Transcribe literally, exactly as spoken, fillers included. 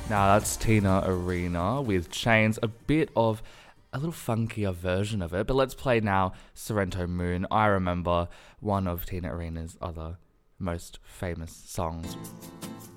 Now that's Tina Arena with Chains, a bit of a little funkier version of it. But let's play now Sorrento Moon. I remember one of Tina Arena's other most famous songs.